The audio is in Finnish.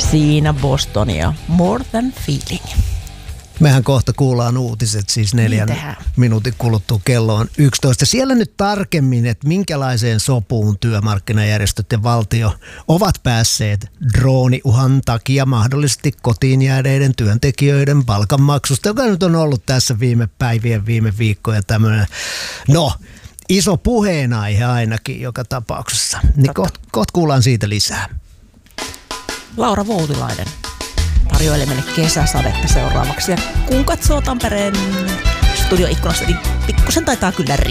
Siinä Bostonia. More Than Feeling. Mehän kohta kuullaan uutiset, siis 4 minuutin kuluttua kello on 11. Siellä nyt tarkemmin, että minkälaiseen sopuun työmarkkinajärjestöt ja valtio ovat päässeet drooniuhan takia mahdollisesti kotiin jääneiden työntekijöiden palkanmaksusta, joka nyt on ollut tässä viime päivien, viime viikkojen tämmöinen, iso puheenaihe ainakin joka tapauksessa. Niin kohta kuullaan siitä lisää. Laura Voutilainen tarjoilee meille kesäsadetta seuraavaksi. Ja kun katsoo Tampereen studioikkunasta, niin pikkusen taitaa kyllä